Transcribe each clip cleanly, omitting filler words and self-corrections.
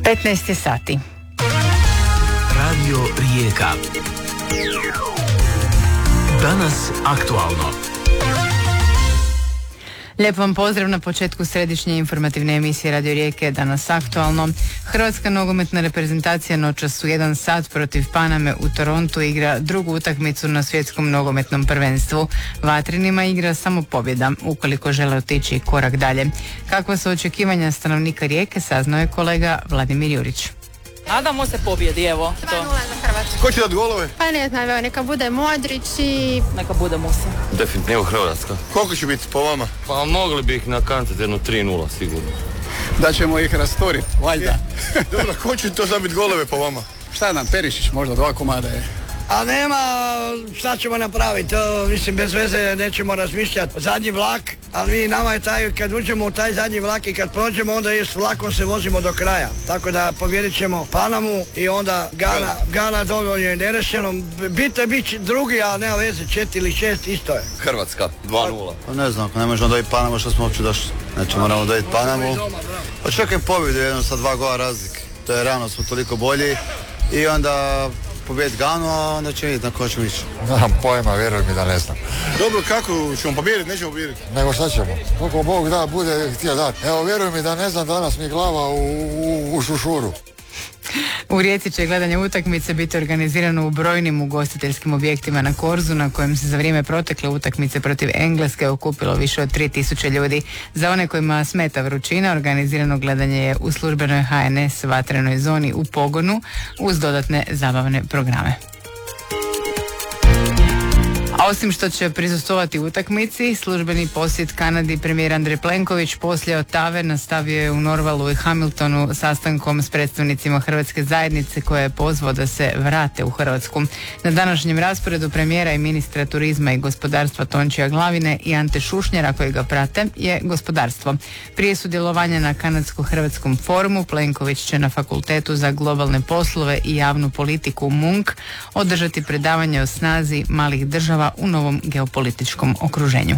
15 sati. Radio Rijeka. Danas aktualno. Lijep vam pozdrav na početku središnje informativne emisije Radio Rijeke. Danas aktualno. Hrvatska nogometna reprezentacija noćas u 1 sat protiv Paname u Torontu igra drugu utakmicu na svjetskom nogometnom prvenstvu. Vatrenima igra samo pobjeda, ukoliko žele otići korak dalje. Kakva su očekivanja stanovnika Rijeke, saznao je kolega Vladimir Jurić. Nadamo se pobjedi, evo. 2:0 za Hrvatsku. Ko će dati golove? Pa ne znam, evo, neka bude Modrić i... Neka bude Musa. Definitivno Hrvatska. Koliko će biti po vama? Pa mogli bi ih nakantati jedno 3:0 sigurno. Da ćemo ih rasturiti, valjda. Dobro, ko će to zabiti golove po vama? Šta nam, Perišić možda 2 komada je. A nema, šta ćemo napraviti, mislim bez veze nećemo razmišljati. Zadnji vlak, ali nama je taj, kad uđemo u taj zadnji vlak i kad prođemo, onda s vlakom se vozimo do kraja. Tako da pobjedit ćemo Panamu i onda Gana dovoljno je nerešeno. Bit drugi, a nema veze, 4 ili 6, isto je. Hrvatska, 2:0. Pa ne znam, ako ne možemo dobiti Panamu, što smo uopće došli. Znači moramo dobiti Panamu. Pa čekaj pobjedu jednom sa 2 gola razlike. To je rano, smo toliko bolji i onda pobjediti Ganu, a onda ćemo vidjeti na ko ćemo ići. Nemam pojma, vjeruj mi da ne znam. Dobro, kako ćemo pobjediti, nećemo pobjediti? Nego šta ćemo? Koliko Bog da, bude htio dati. Evo, vjeruj mi da ne znam, danas mi glava u šušuru. U Rijeci će gledanje utakmice biti organizirano u brojnim ugostiteljskim objektima na Korzu, na kojem se za vrijeme protekle utakmice protiv Engleske okupilo više od 3000 ljudi. Za one kojima smeta vrućina, organizirano gledanje je u službenoj HNS vatrenoj zoni u pogonu uz dodatne zabavne programe. A osim što će prisustvovati utakmici, službeni posjet Kanadi premijer Andrej Plenković poslije Otave nastavio je u Norvalu i Hamiltonu sastankom s predstavnicima hrvatske zajednice koja je pozvao da se vrate u Hrvatsku. Na današnjem rasporedu premijera i ministra turizma i gospodarstva Tončija Glavine i Ante Šušnjara koji ga prate je gospodarstvo. Prije sudjelovanja na kanadsko-hrvatskom forumu Plenković će na Fakultetu za globalne poslove i javnu politiku MUNK održati predavanje o snazi malih država u novom geopolitičkom okruženju.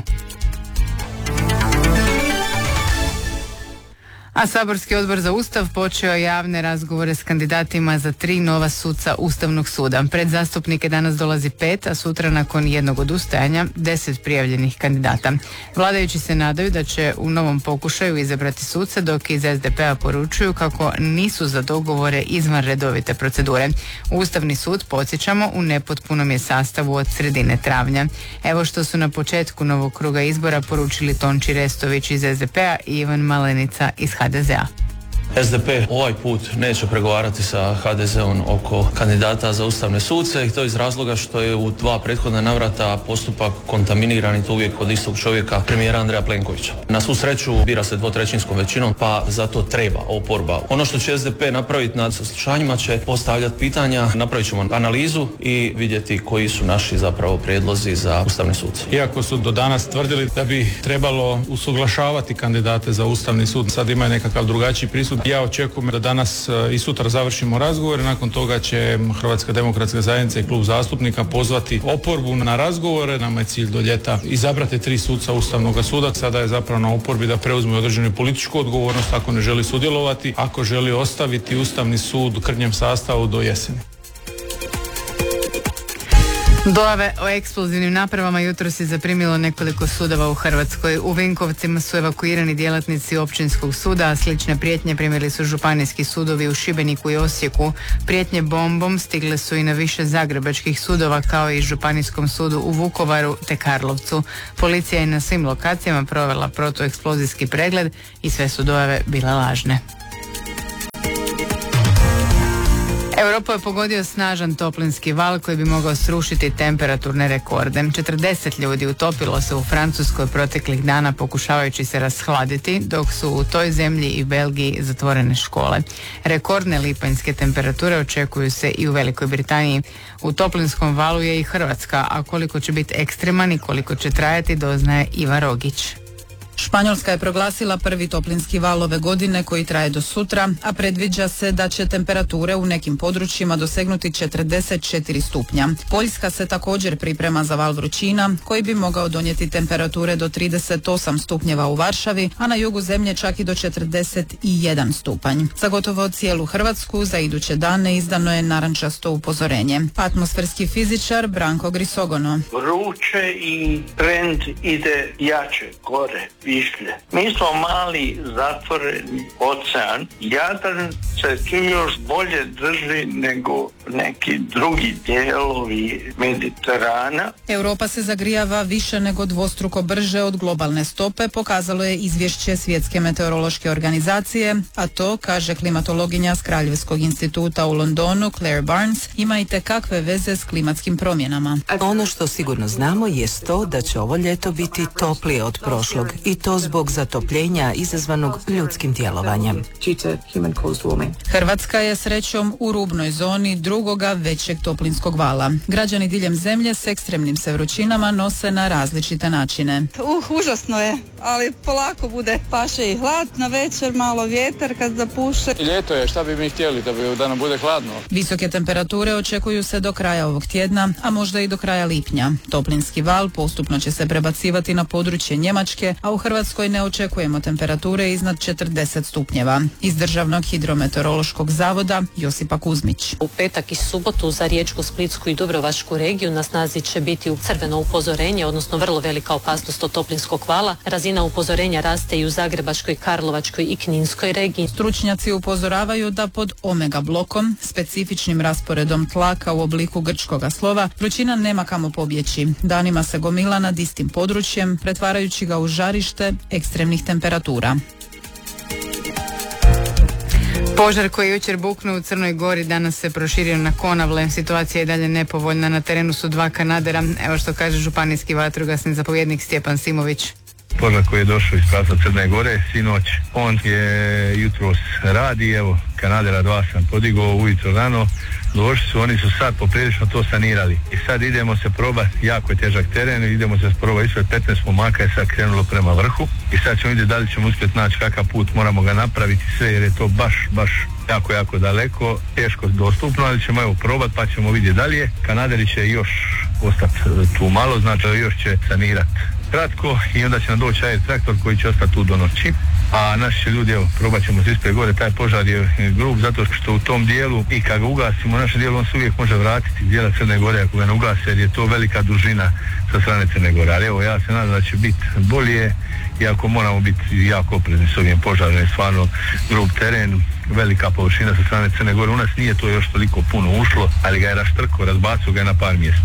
A saborski odbor za Ustav počeo javne razgovore s kandidatima za 3 nova suca Ustavnog suda. Pred zastupnike danas dolazi 5, a sutra nakon jednog odustajanja 10 prijavljenih kandidata. Vladajući se nadaju da će u novom pokušaju izabrati suca, dok iz SDP-a poručuju kako nisu za dogovore izvan redovite procedure. Ustavni sud, podsjećamo, u nepotpunom je sastavu od sredine travnja. Evo što su na početku novog kruga izbora poručili Tonči Restović iz SDP-a i Ivan Malenica iz HDZ-a. SDP ovaj put neće pregovarati sa HDZ-om oko kandidata za ustavne suce i to iz razloga što je u 2 prethodna navrata postupak kontaminiran i to uvijek od istog čovjeka, premijera Andreja Plenkovića. Na svu sreću bira se 2/3 većinom, pa zato treba oporba. Ono što će SDP napraviti na saslušanjima će postavljati pitanja, napravit ćemo analizu i vidjeti koji su naši zapravo prijedlozi za ustavne suce. Iako su do danas tvrdili da bi trebalo usuglašavati kandidate za ustavni sud, sad imaju nekakav drugačiji pristup. Ja očekujem da danas i sutra završimo razgovore, nakon toga će Hrvatska demokratska zajednica i klub zastupnika pozvati oporbu na razgovore. Nama je cilj do ljeta izabrati 3 suca Ustavnog suda. Sada je zapravo na oporbi da preuzme određenu političku odgovornost ako ne želi sudjelovati, ako želi ostaviti Ustavni sud u krnjem sastavu do jeseni. Dojave o eksplozivnim napravama jutros je zaprimilo nekoliko sudova u Hrvatskoj. U Vinkovcima su evakuirani djelatnici općinskog suda, a slične prijetnje primili su županijski sudovi u Šibeniku i Osijeku. Prijetnje bombom stigle su i na više zagrebačkih sudova, kao i županijskom sudu u Vukovaru te Karlovcu. Policija je na svim lokacijama provela protueksplozijski pregled i sve su dojave bile lažne. Europu je pogodio snažan toplinski val koji bi mogao srušiti temperaturne rekorde. 40 ljudi utopilo se u Francuskoj proteklih dana pokušavajući se rashladiti, dok su u toj zemlji i Belgiji zatvorene škole. Rekordne lipanjske temperature očekuju se i u Velikoj Britaniji. U toplinskom valu je i Hrvatska, a koliko će biti ekstreman i koliko će trajati doznaje Iva Rogić. Španjolska je proglasila prvi toplinski val ove godine koji traje do sutra, a predviđa se da će temperature u nekim područjima dosegnuti 44 stupnja. Poljska se također priprema za val vrućina koji bi mogao donijeti temperature do 38 stupnjeva u Varšavi, a na jugu zemlje čak i do 41 stupanj. Za gotovo cijelu Hrvatsku za iduće dane izdano je narančasto upozorenje. Atmosferski fizičar Branko Grisogono. Vruće i trend ide jače, gore, višlje. Mi smo mali zatvoreni ocean. Jadran se tu još bolje drži nego neki drugi dijelovi Mediterana. Europa se zagrijava više nego dvostruko brže od globalne stope, pokazalo je izvješće Svjetske meteorološke organizacije, a to, kaže klimatologinja s Kraljevskog instituta u Londonu Claire Barnes, ima i tekakve veze s klimatskim promjenama. Ono što sigurno znamo jest to da će ovo ljeto biti toplije od prošlog i to zbog zatopljenja izazvanog ljudskim djelovanjem. Hrvatska je srećom u rubnoj zoni drugoga većeg toplinskog vala. Građani diljem zemlje s ekstremnim se vrućinama nose na različite načine. Užasno je, ali polako bude, paše i hlad, na večer malo vjetar kad zapuše. Ljeto je, šta bi mi htjeli da nam bude hladno? Visoke temperature očekuju se do kraja ovog tjedna, a možda i do kraja lipnja. Toplinski val postupno će se prebacivati na područje Njemačke, a u Hrvatskoj ne očekujemo temperature iznad 40 stupnjeva. Iz Državnog hidrometeorološkog zavoda Josipa Kuzmić. U petak i subotu za Riječku, Splitsku i Dubrovačku regiju na snazi će biti crveno upozorenje, odnosno vrlo velika opasnost od toplinskog vala. Razina upozorenja raste i u Zagrebačkoj, Karlovačkoj i Kninskoj regiji. Stručnjaci upozoravaju da pod omega blokom, specifičnim rasporedom tlaka u obliku grčkoga slova, vrućina nema kamo pobjeći. Danima se gomila nad istim područjem, pretvarajući ga u žarište ekstremnih temperatura. Požar koji je jučer buknuo u Crnoj Gori danas se proširio na Konavle. Situacija je dalje nepovoljna. Na terenu su 2 kanadera. Evo što kaže županijski vatrogasni zapovjednik Stjepan Simović. Požar koji je došao iz pravca Crne Gore sinoć, on je jutros radi, evo kanadera 2 sam podigao ujutro rano, došli su, oni su sad poprilično to sanirali i sad idemo se probati, jako je težak teren, idemo se probati, ispred 15 momaka je sad krenulo prema vrhu i sad ćemo vidjeti da li ćemo uspjeti naći kakav put, moramo ga napraviti sve jer je to baš jako daleko, teško dostupno, ali ćemo evo probati pa ćemo vidjeti dalje. Kanaderi će još ostati tu malo, znači još će sanirati kratko i onda će nam doći air traktor koji će ostati tu do noći. A naši ljudi, evo, probat ćemo se ispred gore, taj požar je grub zato što u tom dijelu i kad ga ugasimo u našem dijelu on se uvijek može vratiti dijela Crne Gore ako ga ne ugase jer je to velika dužina sa strane Crne Gore. Ali evo ja se nadam da će biti bolje iako moramo biti jako oprezni s ovim požarom, je stvarno grub teren, velika površina sa strane Crne Gore. U nas nije to još toliko puno ušlo, ali ga je raštrko, razbacio ga na par mjesta.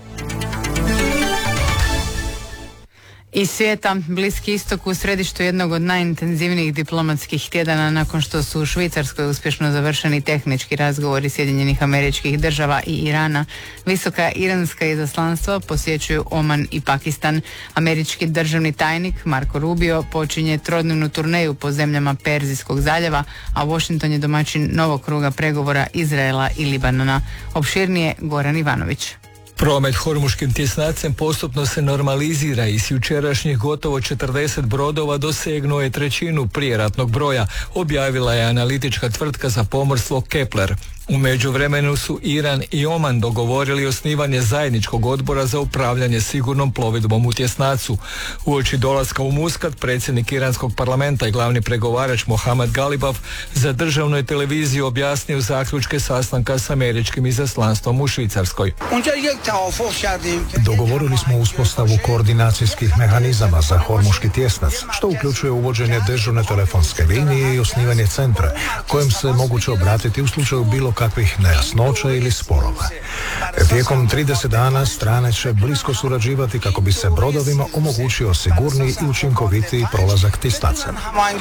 Iz svijeta, Bliski istok u središtu jednog od najintenzivnijih diplomatskih tjedana nakon što su u Švicarskoj uspješno završeni tehnički razgovori Sjedinjenih Američkih Država i Irana. Visoka iranska izaslanstva posjećuju Oman i Pakistan. Američki državni tajnik Marco Rubio počinje trodnevnu turneju po zemljama Perzijskog zaljeva, a Washington je domaćin novog kruga pregovora Izraela i Libanona. Opširnije Goran Ivanović. Promet hormuškim tjesnacem postupno se normalizira i s jučerašnjih gotovo 40 brodova dosegnuo je trećinu prijeratnog broja, objavila je analitička tvrtka za pomorstvo Kepler. U međuvremenu su Iran i Oman dogovorili osnivanje zajedničkog odbora za upravljanje sigurnom plovidbom u tjesnacu. Uoči dolaska u Muscat, predsjednik iranskog parlamenta i glavni pregovarač Mohamed Galibaf za državnoj televiziji objasnio zaključke sastanka s američkim izaslanstvom u Švicarskoj. Dogovorili smo uspostavu koordinacijskih mehanizama za hormuški tjesnac, što uključuje uvođenje dežurne telefonske linije i osnivanje centra, kojem se moguće obratiti u slučaju bilo kakvih nejasnoća ili sporova. Tijekom 30 dana strane će blisko surađivati kako bi se brodovima omogućio sigurniji i učinkovitiji prolazak tjesnacem.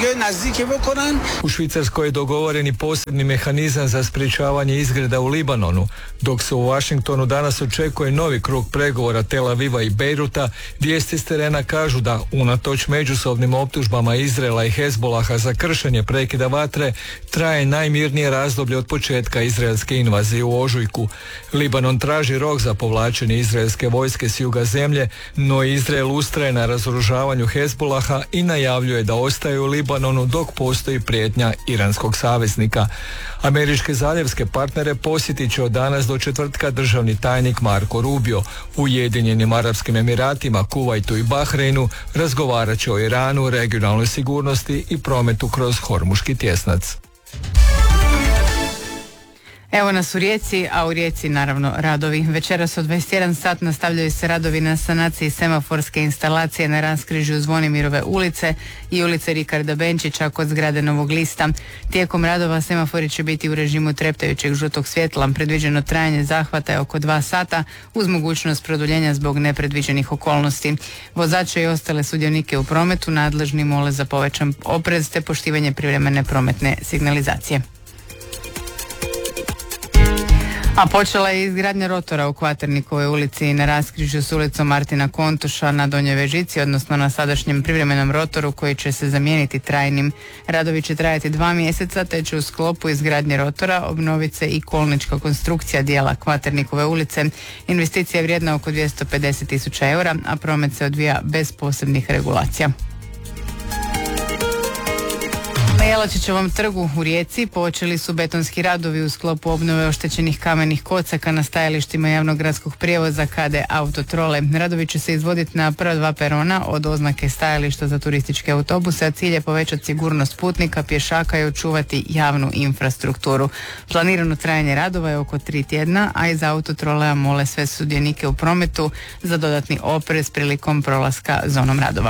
U Švicarskoj je dogovoreni posebni mehanizam za sprječavanje izgreda u Libanonu, dok se u Washingtonu danas očekuje novi krug pregovora Tel Aviva i Bejruta. Vijesti s terena kažu da unatoč međusobnim optužbama Izraela i Hezbolaha za kršenje prekida vatre traje najmirnije razdoblje od početka izraelske invazije u ožujku. Libanon traži rok za povlačenje izraelske vojske s juga zemlje, no Izrael ustraje na razoružavanju Hezbolaha i najavljuje da ostaje u Libanonu dok postoji prijetnja iranskog saveznika. Američke zaljevske partnere posjetit će od danas do četvrtka državni tajnik Marko Rubio. U Ujedinjenim Arapskim Emiratima, Kuvajtu i Bahreinu razgovarat će o Iranu, regionalnoj sigurnosti i prometu kroz Hormuški tjesnac. Evo nas u Rijeci, a u Rijeci naravno radovi. Večeras od 21 sat nastavljaju se radovi na sanaciji semaforske instalacije na raskrižju Zvonimirove ulice i ulice Rikarda Benčića kod zgrade Novog lista. Tijekom radova semafori će biti u režimu treptajućeg žutog svjetla. Predviđeno trajanje zahvata je oko 2 sata uz mogućnost produljenja zbog nepredviđenih okolnosti. Vozače i ostale sudionike u prometu nadležni mole za povećan oprez te poštivanje privremene prometne signalizacije. A počela je izgradnja rotora u Kvaternikovoj ulici na raskrižju s ulicom Martina Kontuša na Donjoj Vežici, odnosno na sadašnjem privremenom rotoru koji će se zamijeniti trajnim. Radovi će trajati 2 mjeseca te će u sklopu izgradnje rotora obnoviti se i kolnička konstrukcija dijela Kvaternikove ulice. Investicija je vrijedna oko 250.000 eura, a promet se odvija bez posebnih regulacija. Na Jelačićevom trgu u Rijeci počeli su betonski radovi u sklopu obnove oštećenih kamenih kocaka na stajalištima javnog gradskog prijevoza KD Autotrole. Radovi će se izvoditi na prva 2 perona od oznake stajališta za turističke autobuse, a cilj je povećati sigurnost putnika, pješaka i očuvati javnu infrastrukturu. Planirano trajanje radova je oko 3 tjedna, a iz Autotrolea mole sve sudionike u prometu za dodatni oprez prilikom prolaska zonom radova.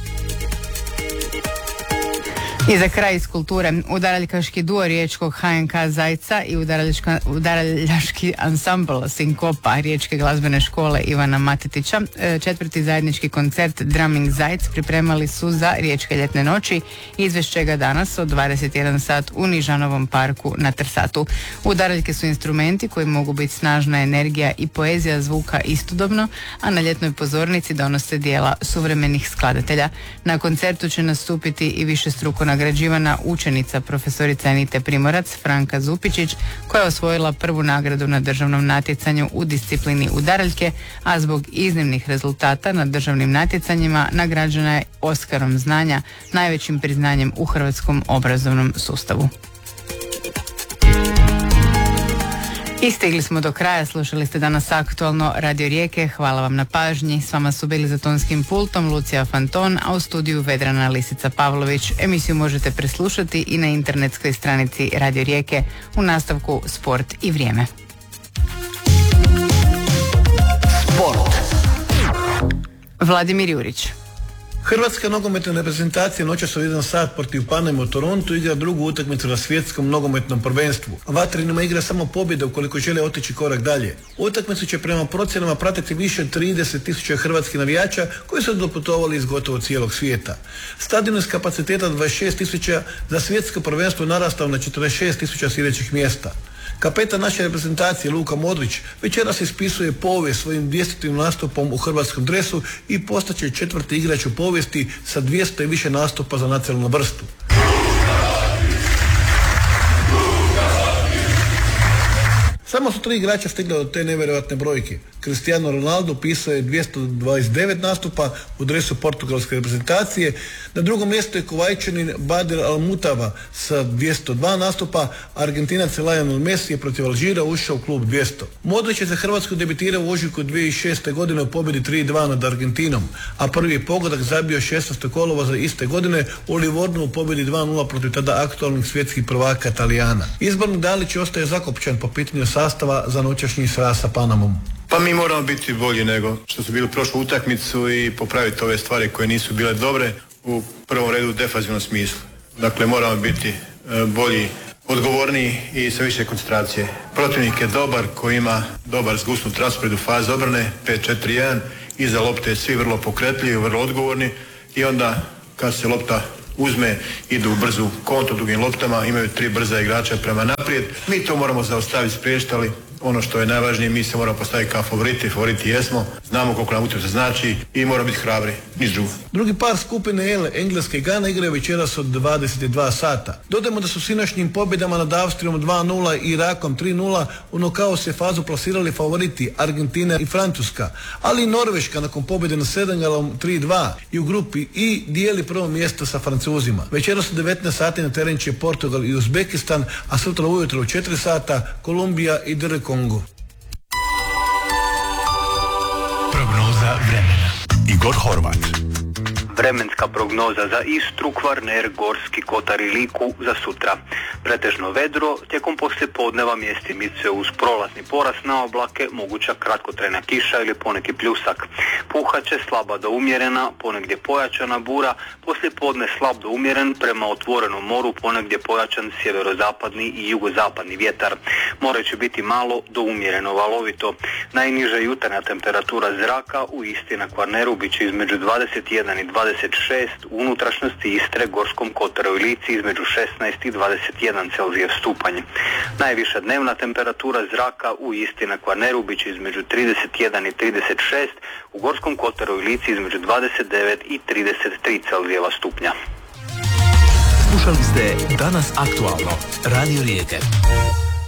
I za kraj iz kulture, udaraljkaški duo riječkog HNK Zajca i udaraljaški ansambl Sinkopa Riječke glazbene škole Ivana Matetića 4. zajednički koncert Drumming Zajc pripremali su za Riječke ljetne noći, izvešće ga danas od 21 sat u Nižanovom parku na Trsatu. Udaraljke su instrumenti koji mogu biti snažna energija i poezija zvuka istodobno, a na ljetnoj pozornici donose dijela suvremenih skladatelja. Na koncertu će nastupiti i višestruko nagrađivana učenica profesorica Anite Primorac, Franka Zupičić, koja je osvojila prvu nagradu na državnom natjecanju u disciplini udaraljke, a zbog iznimnih rezultata na državnim natjecanjima nagrađena je Oskarom znanja, najvećim priznanjem u hrvatskom obrazovnom sustavu. I stigli smo do kraja, slušali ste danas aktualno Radio Rijeke, hvala vam na pažnji, s vama su bili za tonskim pultom Lucija Fanton, a u studiju Vedrana Lisica Pavlović. Emisiju možete preslušati i na internetskoj stranici Radio Rijeke, u nastavku Sport i vrijeme. Sport. Vladimir Jurić. Hrvatska nogometna reprezentacija noćas u 1 sat protiv Paname u Torontu igra drugu utakmicu na svjetskom nogometnom prvenstvu. Vatrenima igra samo pobjeda ukoliko žele otići korak dalje. Utakmicu će prema procjenama pratiti više od 30.000 hrvatskih navijača koji su doputovali iz gotovo cijelog svijeta. Stadion iz kapaciteta 26.000 za svjetsko prvenstvo narastao na 46.000 sjedećih mjesta. Kapetan naše reprezentacije Luka Modrić večeras ispisuje povijest svojim 200. nastupom u hrvatskom dresu i postaće 4. igrač u povijesti sa 200 i više nastupa za nacionalnu vrstu. Samo su 3 igrača stigla do te nevjerojatne brojke. Cristiano Ronaldo upisao je 229 nastupa u dresu portugalske reprezentacije. Na drugom mjestu je Kuvajčanin Bader Al-Mutava sa 202 nastupa. Argentinac Lionel Messi je protiv Alžira ušao u klub 200. Modrić je za Hrvatsku debitirao u ožujku 2006. godine u pobjedi 3-2 nad Argentinom, a prvi je pogodak zabio 16. kolovoza iste godine u Livornu u pobjedi 2-0 protiv tada aktualnih svjetskih prvaka Talijana. Izbornik Dalić ostaje zakopčan po pitanju sastava za noćašnji sraz sa Panamom. Pa mi moramo biti bolji nego što su bili prošlu utakmicu i popraviti ove stvari koje nisu bile dobre u prvom redu u defanzivnom smislu. Dakle, moramo biti bolji, odgovorniji i sa više koncentracije. Protivnik je dobar, koji ima dobar zgusnut raspored u fazi obrane, 5-4-1, iza lopte svi vrlo pokretljivi, vrlo odgovorni i onda kad se lopta uzme, idu u brzu kontru dugim loptama, imaju 3 brza igrača prema naprijed. Mi to moramo zaustaviti, spriječiti, ali ono što je najvažnije, mi se moramo postaviti kao favoriti jesmo, znamo koliko nam utakmica znači i moramo biti hrabri, niš drugo. Drugi par skupine L, Engleska i Gana, igraju večeras od 22 sata. Dodajmo da su sinoćnim pobjedama nad Austrijom 2-0 i Irakom 3-0 u nokaut se fazu plasirali favoriti Argentina i Francuska, ali i Norveška nakon pobjede nad Senegalom 3-2 i u grupi I dijeli prvo mjesto sa Francuzima. Večeras u 19 sati na teren će Portugal i Uzbekistan, a sutra ujutro u 4 sata Kolumbija i DR Kongo. Prognoza vremena. Igor Horvat. Vremenska prognoza za Istru, Kvarner, Gorski kotar i Liku za sutra. Pretežno vedro, tijekom poslijepodneva mjestimice uz prolazni porast na oblake, moguća kratkotrajna kiša ili poneki pljusak. Puhaće slaba do umjerena, ponegdje pojačana bura, poslijepodne slab do umjeren, prema otvorenom moru ponegdje pojačan sjeverozapadni i jugozapadni vjetar. More će biti malo do umjereno valovito. Najniža jutarnja temperatura zraka u Istri na Kvarneru bit će između 21 i 26, u unutrašnjosti Istre, Gorskom kotaru i Lici između 16 i 21 Celzijev stupanj. Najviša dnevna temperatura zraka u Istri na Kvarneru bit će između 31 i 36, u Gorskom kotaru i Lici između 29 i 33 Celzijeva stupnja. Slušali ste Danas aktualno, Radio Rijeke.